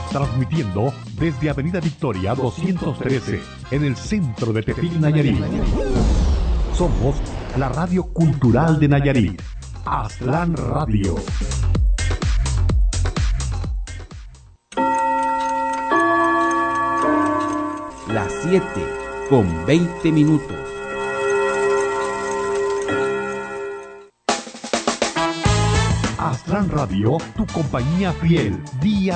transmitiendo desde Avenida Victoria 213, en el centro de Tepic, Nayarit. Somos la radio cultural de Nayarit, Aztlán Radio. Las 7:20. Aztlán Radio, tu compañía fiel, día